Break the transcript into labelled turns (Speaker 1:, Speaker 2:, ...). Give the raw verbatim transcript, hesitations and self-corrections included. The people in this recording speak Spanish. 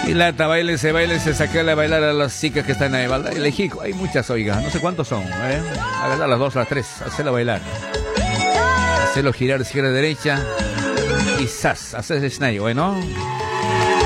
Speaker 1: Y lata, bailese, bailese, sacarle a bailar a las chicas que están ahí. Elegí, hay muchas, oiga, no sé cuántos son, ¿eh? A las dos, a las tres, hacerlo bailar. Hacerlo girar izquierda, derecha. Y zas, hacer snail, bueno.